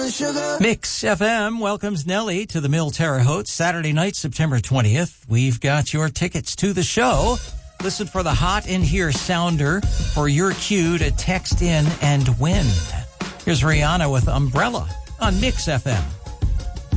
sugar. Mix FM welcomes Nelly to the Mill Terre Haute Saturday night, September 20th. We've got your tickets to the show. Listen for the Hot in Here sounder for your cue to text in and win. Here's Rihanna with Umbrella on Mix FM.